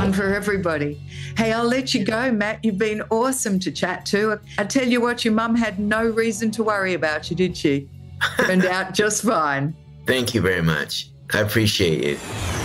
Fun for everybody. Hey, I'll let you go, Matt. You've been awesome to chat to. I tell you what, your mum had no reason to worry about you, did she? Turned out just fine. Thank you very much. I appreciate it.